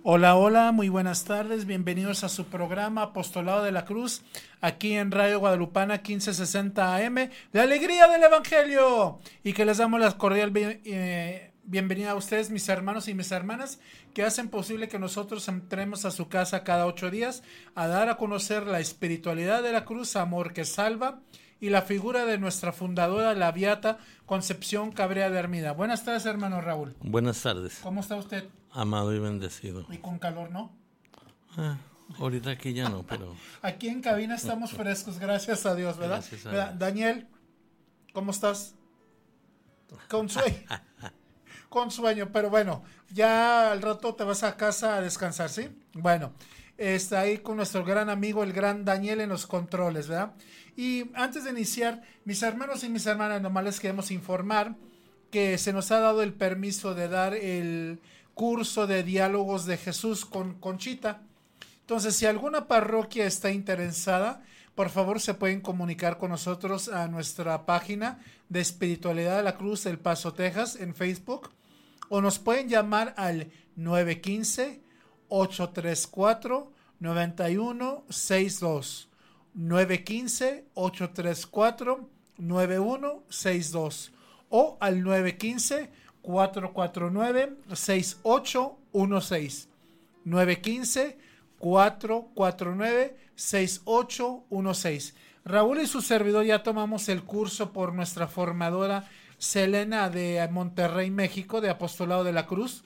Hola, hola, muy buenas tardes, bienvenidos a su programa Apostolado de la Cruz, aquí en Radio Guadalupana 1560 AM, la alegría del Evangelio, y que les damos la cordial bienvenida a ustedes, mis hermanos y mis hermanas, que hacen posible que nosotros entremos a su casa cada 8 días a dar a conocer la espiritualidad de la cruz, amor que salva, y la figura de nuestra fundadora, la beata Concepción Cabrera de Armida. Buenas tardes, hermano Raúl. Buenas tardes. ¿Cómo está usted? Amado y bendecido. Y con calor, ¿no? Ahorita aquí ya no, pero... Aquí en cabina estamos frescos, gracias a Dios, ¿verdad? Gracias a ¿Verdad? Dios. Daniel, ¿cómo estás? Con sueño. Con sueño, pero bueno, ya al rato te vas a casa a descansar, ¿sí? Bueno, está ahí con nuestro gran amigo, el gran Daniel en los controles, ¿verdad? Y antes de iniciar, mis hermanos y mis hermanas, nomás les queremos informar que se nos ha dado el permiso de dar el curso de diálogos de Jesús con Conchita. Entonces, si alguna parroquia está interesada, por favor se pueden comunicar con nosotros a nuestra página de Espiritualidad de la Cruz El Paso, Texas, en Facebook, o nos pueden llamar al 915-834-9162. 915-834-9162 o al 915-449-6816. 915-449-6816. Raúl y su servidor ya tomamos el curso por nuestra formadora Selena de Monterrey, México, de Apostolado de la Cruz.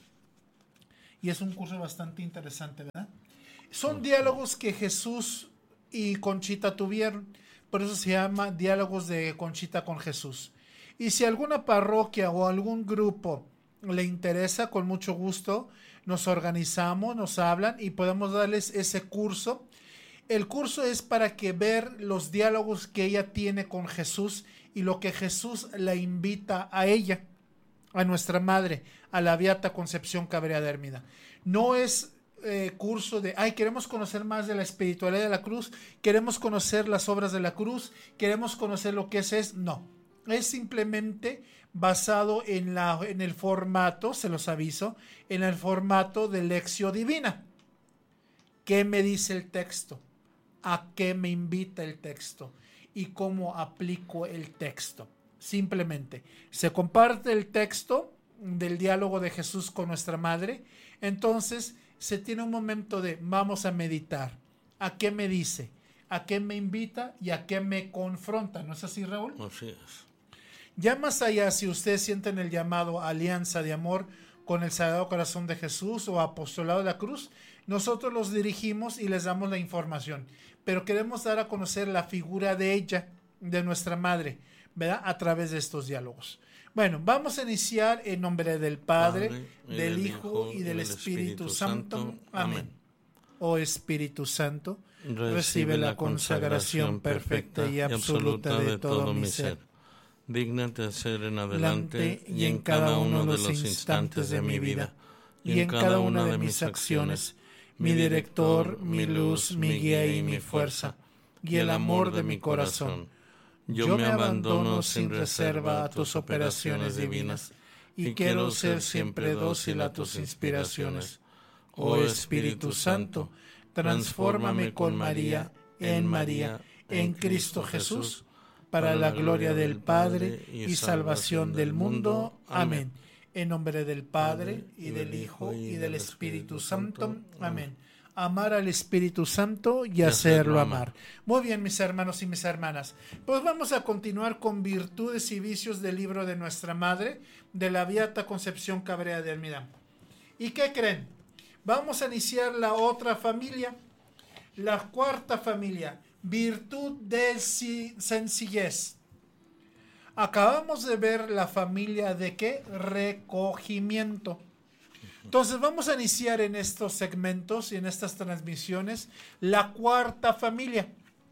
Y es un curso bastante interesante, ¿verdad? Son diálogos que Jesús y Conchita tuvieron. Por eso se llama Diálogos de Conchita con Jesús. Y si alguna parroquia o algún grupo le interesa, con mucho gusto nos organizamos, nos hablan y podemos darles ese curso. El curso es para que ver los diálogos que ella tiene con Jesús y lo que Jesús la invita a ella, a nuestra madre, a la beata Concepción Cabrera de Armida. No es curso de, queremos conocer más de la espiritualidad de la cruz, queremos conocer las obras de la cruz, queremos conocer lo que es. No, es simplemente basado en el formato, se los aviso, en el formato de Lectio Divina. ¿Qué me dice el texto? ¿A qué me invita el texto? ¿Y cómo aplico el texto? Simplemente se comparte el texto del diálogo de Jesús con nuestra madre. Entonces se tiene un momento de vamos a meditar. ¿A qué me dice? ¿A qué me invita? ¿Y a qué me confronta? ¿No es así, Raúl? Así es. Ya más allá, si ustedes sienten el llamado alianza de amor con el Sagrado Corazón de Jesús o Apostolado de la Cruz, nosotros los dirigimos y les damos la información. Pero queremos dar a conocer la figura de ella, de nuestra madre, ¿verdad? A través de estos diálogos. Bueno, vamos a iniciar en nombre del Padre, del Hijo y del Espíritu Santo. Amén. Oh Espíritu Santo, recibe la consagración perfecta y absoluta de todo mi ser. Dígnate hacer en adelante y en cada uno de los instantes de mi vida y en cada una de mis acciones, mi director, mi luz, mi guía y mi fuerza, y el amor de mi corazón. Yo me abandono sin reserva a tus operaciones divinas y quiero ser siempre dócil a tus inspiraciones. Oh Espíritu Santo, transfórmame con María, en Cristo Jesús, para la gloria del Padre y salvación del mundo. Amén. En nombre del Padre, y del Hijo, y del Espíritu Santo. Amén. Amar al Espíritu Santo y hacerlo amar. Muy bien, mis hermanos y mis hermanas. Pues vamos a continuar con virtudes y vicios del libro de nuestra madre, de la beata Concepción Cabrera de Armida. ¿Y qué creen? Vamos a iniciar la otra familia, la cuarta familia, virtud de sencillez. Acabamos de ver la familia de ¿qué? Recogimiento. Entonces vamos a iniciar en estos segmentos y en estas transmisiones la cuarta familia,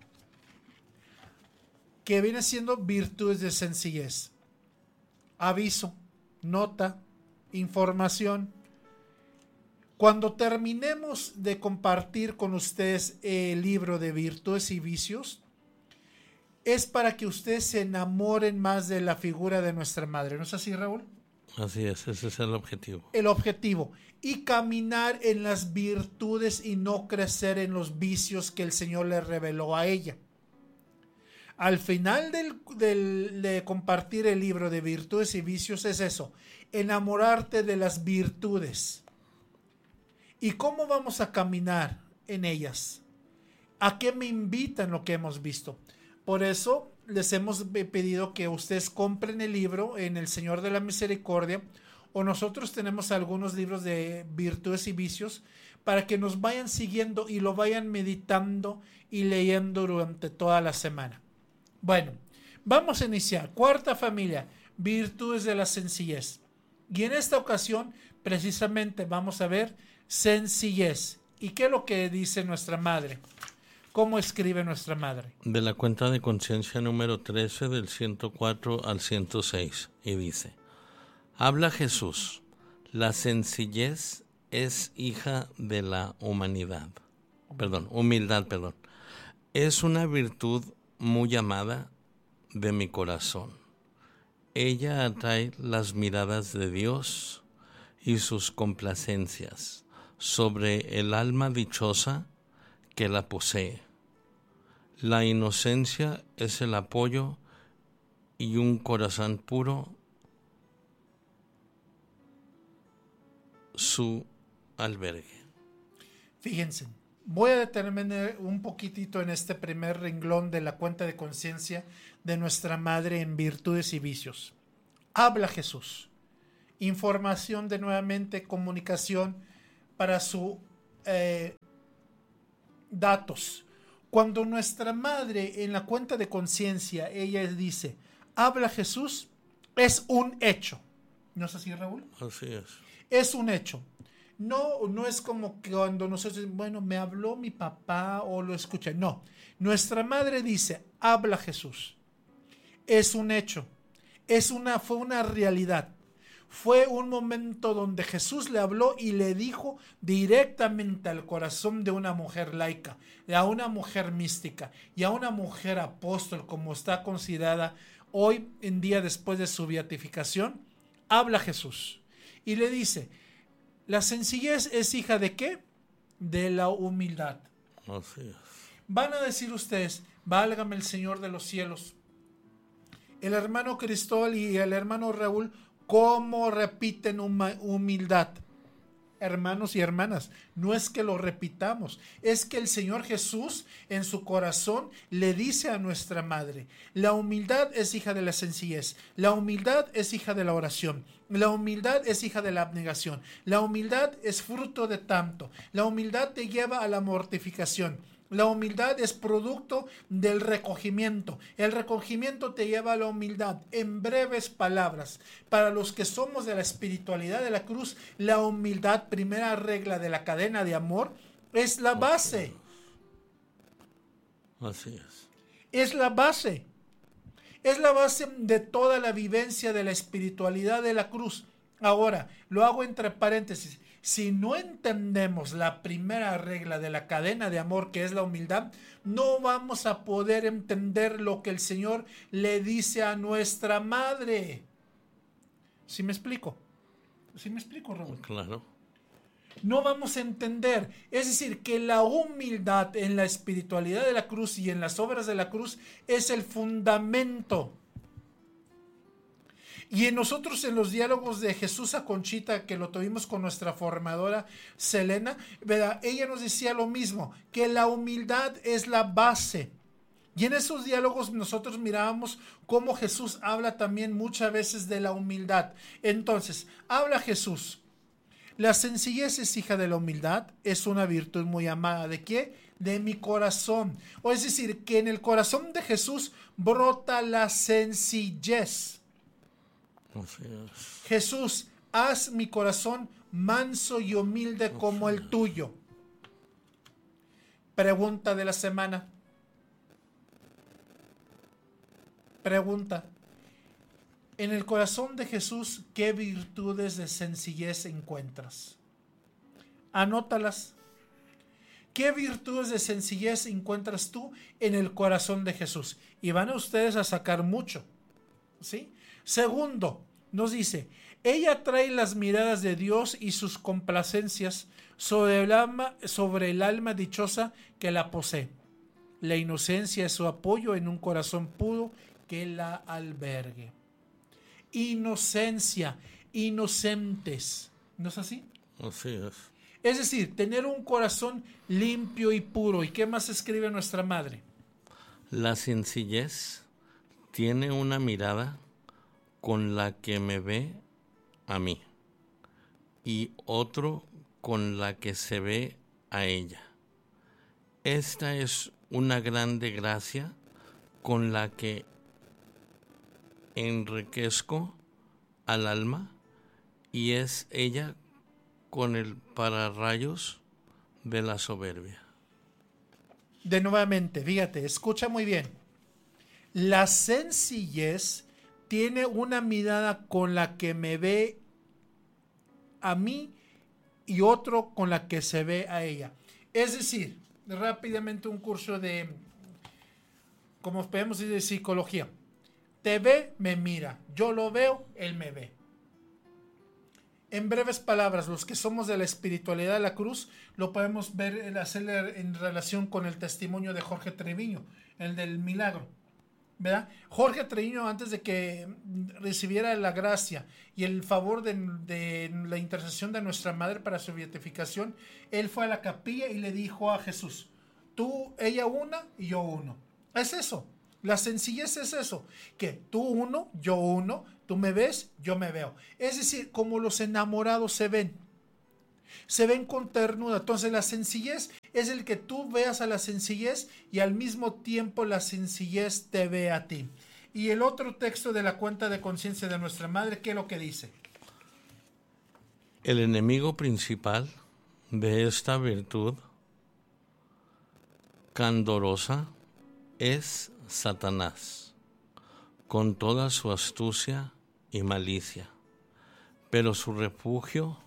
que viene siendo virtudes de sencillez. Aviso, nota, información. Cuando terminemos de compartir con ustedes el libro de virtudes y vicios, es para que ustedes se enamoren más de la figura de nuestra madre. ¿No es así, Raúl? Así es, ese es el objetivo. El objetivo. Y caminar en las virtudes y no crecer en los vicios que el Señor le reveló a ella. Al final de compartir el libro de virtudes y vicios es eso, enamorarte de las virtudes. ¿Y cómo vamos a caminar en ellas? ¿A qué me invitan lo que hemos visto? Por eso les hemos pedido que ustedes compren el libro en El Señor de la Misericordia, o nosotros tenemos algunos libros de virtudes y vicios para que nos vayan siguiendo y lo vayan meditando y leyendo durante toda la semana. Bueno, vamos a iniciar. Cuarta familia, virtudes de la sencillez. Y en esta ocasión, precisamente, vamos a ver sencillez. ¿Y qué es lo que dice nuestra madre? ¿Cómo escribe nuestra madre? De la cuenta de conciencia número 13 del 104 al 106. Y dice: habla Jesús, la sencillez es hija de la humildad. Es una virtud muy amada de mi corazón. Ella atrae las miradas de Dios y sus complacencias sobre el alma dichosa que la posee. La inocencia es el apoyo y un corazón puro su albergue. Fíjense, voy a detenerme un poquitito en este primer renglón de la cuenta de conciencia de nuestra madre en virtudes y vicios. Habla Jesús. Información de nuevamente, comunicación para su datos. Cuando nuestra madre en la cuenta de conciencia, ella dice, habla Jesús, es un hecho. ¿No es así, Raúl? Así es. Es un hecho. No es como que cuando nosotros, bueno, me habló mi papá o lo escuché. No, nuestra madre dice, habla Jesús. Es un hecho. Fue una realidad. Fue un momento donde Jesús le habló y le dijo directamente al corazón de una mujer laica, a una mujer mística y a una mujer apóstol, como está considerada hoy en día después de su beatificación. Habla Jesús y le dice, la sencillez es hija ¿de qué? De la humildad. Así es. Van a decir ustedes, válgame el Señor de los cielos. El hermano Cristóbal y el hermano Raúl, ¿cómo repiten humildad? Hermanos y hermanas, no es que lo repitamos, es que el Señor Jesús en su corazón le dice a nuestra madre, la humildad es hija de la sencillez, la humildad es hija de la oración, la humildad es hija de la abnegación, la humildad es fruto de tanto, la humildad te lleva a la mortificación. La humildad es producto del recogimiento. El recogimiento te lleva a la humildad. En breves palabras, para los que somos de la espiritualidad de la cruz, la humildad, primera regla de la cadena de amor, es la base. Así es. Es la base. Es la base de toda la vivencia de la espiritualidad de la cruz. Ahora, lo hago entre paréntesis. Si no entendemos la primera regla de la cadena de amor, que es la humildad, no vamos a poder entender lo que el Señor le dice a nuestra madre. ¿Sí me explico? ¿Sí me explico, Raúl? Claro. No vamos a entender. Es decir, que la humildad en la espiritualidad de la cruz y en las obras de la cruz es el fundamento. Y en nosotros, en los diálogos de Jesús a Conchita, que lo tuvimos con nuestra formadora Selena, ¿verdad? Ella nos decía lo mismo, que la humildad es la base. Y en esos diálogos nosotros mirábamos cómo Jesús habla también muchas veces de la humildad. Entonces, habla Jesús. La sencillez es hija de la humildad, es una virtud muy amada. ¿De qué? De mi corazón. O es decir, que en el corazón de Jesús brota la sencillez. Jesús, haz mi corazón manso y humilde como el tuyo. Pregunta de la semana. Pregunta. En el corazón de Jesús, ¿qué virtudes de sencillez encuentras? Anótalas. ¿Qué virtudes de sencillez encuentras tú en el corazón de Jesús? Y van a ustedes a sacar mucho. ¿Sí? Segundo, nos dice, Ella atrae las miradas de Dios y sus complacencias sobre el alma dichosa que la posee. La inocencia es su apoyo en un corazón puro que la albergue. Inocencia, inocentes. ¿No es así? Así es. Es decir, tener un corazón limpio y puro. ¿Y qué más escribe nuestra madre? La sencillez tiene una mirada con la que me ve a mí y otro con la que se ve a ella. Esta es una grande gracia con la que enriquezco al alma y es ella con el pararrayos de la soberbia. De nuevamente, fíjate, escucha muy bien. La sencillez tiene una mirada con la que me ve a mí y otro con la que se ve a ella. Es decir, rápidamente un curso de, como podemos decir, de psicología. Te ve, me mira. Yo lo veo, él me ve. En breves palabras, los que somos de la espiritualidad de la cruz, lo podemos ver, hacer en relación con el testimonio de Jorge Treviño, el del milagro, ¿verdad? Jorge Treviño, antes de que recibiera la gracia y el favor de la intercesión de nuestra madre para su beatificación, él fue a la capilla y le dijo a Jesús, tú, ella una y yo uno. Es eso. La sencillez es eso, que tú uno, yo uno, tú me ves, yo me veo. Es decir, como los enamorados se ven con ternura. Entonces la sencillez es el que tú veas a la sencillez y al mismo tiempo la sencillez te ve a ti. Y el otro texto de la cuenta de conciencia de nuestra madre, ¿qué es lo que dice? El enemigo principal de esta virtud candorosa es Satanás, con toda su astucia y malicia, pero su refugio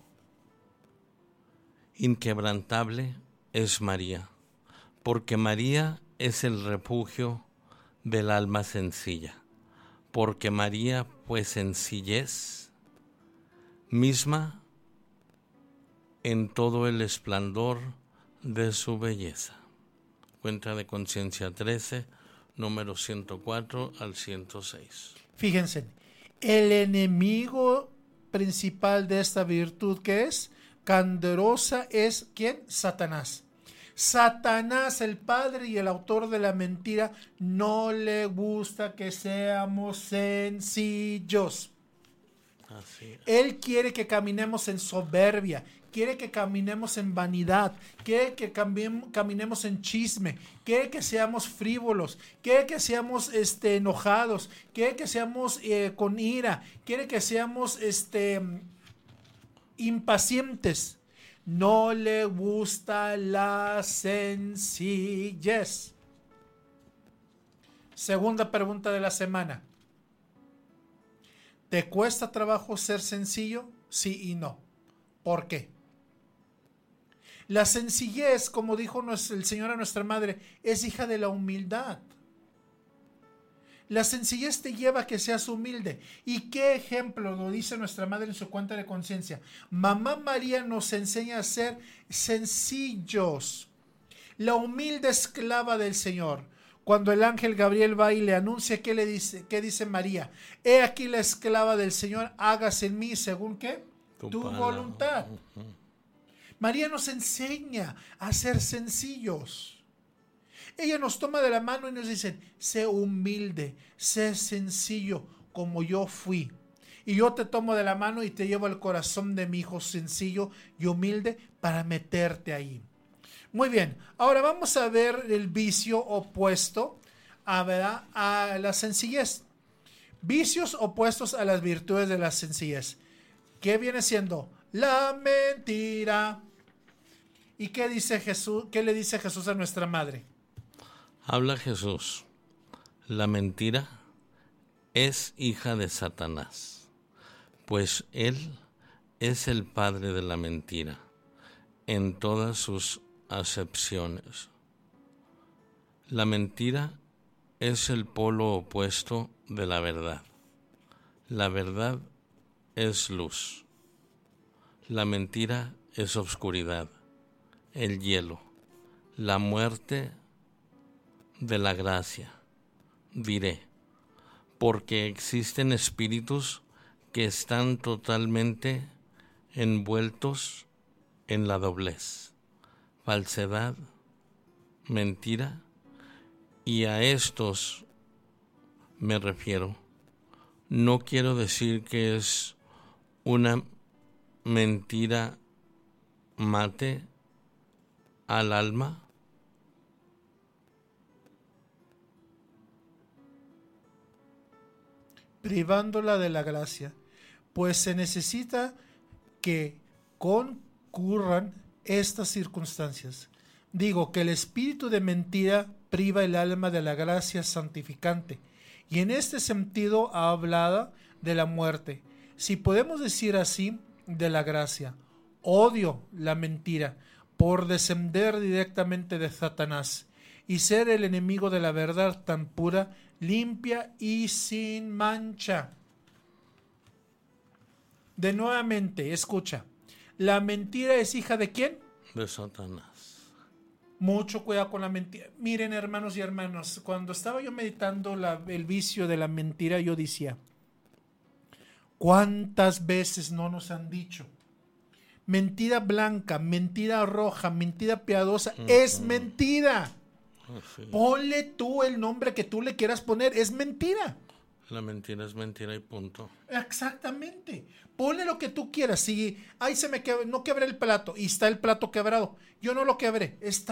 inquebrantable es María, porque María es el refugio del alma sencilla, porque María fue sencillez misma en todo el esplendor de su belleza. Cuenta de conciencia 13, número 104 al 106. Fíjense, el enemigo principal de esta virtud que es candorosa es ¿quién? Satanás. Satanás, el padre y el autor de la mentira, no le gusta que seamos sencillos. Así es. Él quiere que caminemos en soberbia, quiere que caminemos en vanidad, quiere que caminemos en chisme, quiere que seamos frívolos, quiere que seamos enojados, quiere que seamos con ira, quiere que seamos impacientes. No le gusta la sencillez. Segunda pregunta de la semana. ¿Te cuesta trabajo ser sencillo? Sí y no. ¿Por qué? La sencillez, como dijo el Señor a nuestra madre, es hija de la humildad. La sencillez te lleva a que seas humilde. ¿Y qué ejemplo lo dice nuestra madre en su cuenta de conciencia? Mamá María nos enseña a ser sencillos. La humilde esclava del Señor. Cuando el ángel Gabriel va y le anuncia, ¿qué le dice? ¿Qué dice María? He aquí la esclava del Señor, hágase en mí según ¿qué? Tu voluntad. María nos enseña a ser sencillos. Ella nos toma de la mano y nos dice, sé humilde, sé sencillo como yo fui. Y yo te tomo de la mano y te llevo al corazón de mi hijo sencillo y humilde para meterte ahí. Muy bien, ahora vamos a ver el vicio opuesto a la sencillez. Vicios opuestos a las virtudes de la sencillez. ¿Qué viene siendo? La mentira. ¿Y qué dice Jesús? ¿Qué le dice Jesús a nuestra madre? Habla Jesús. La mentira es hija de Satanás, pues él es el padre de la mentira en todas sus acepciones. La mentira es el polo opuesto de la verdad. La verdad es luz. La mentira es obscuridad, el hielo, la muerte de la gracia. Diré, porque existen espíritus que están totalmente envueltos en la doblez, falsedad, mentira, y a estos me refiero. No quiero decir que es una mentira mate al alma, privándola de la gracia, pues se necesita que concurran estas circunstancias. Digo que el espíritu de mentira priva el alma de la gracia santificante, y en este sentido ha hablado de la muerte, si podemos decir así, de la gracia. Odio la mentira por descender directamente de Satanás y ser el enemigo de la verdad tan pura, limpia y sin mancha. De nuevamente, escucha, ¿la mentira es hija de quién? De Satanás. Mucho cuidado con la mentira. Miren, hermanos y hermanas, cuando estaba yo meditando el vicio de la mentira, yo decía, ¿cuántas veces no nos han dicho? Mentira blanca, mentira roja, mentira piadosa, es mentira. Sí. Ponle tú el nombre que tú le quieras poner, es mentira. La mentira es mentira y punto. Exactamente. Ponle lo que tú quieras. Si, ay, no quebré el plato y está el plato quebrado, yo no lo quebré, está